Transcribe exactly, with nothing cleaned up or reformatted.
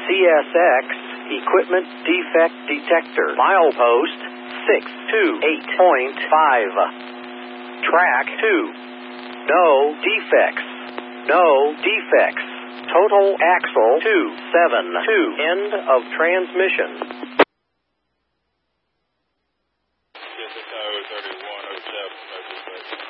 C S X Equipment Defect Detector. Milepost six two eight point five. Track two. No defects. No defects. Total axle two seven two. End of transmission.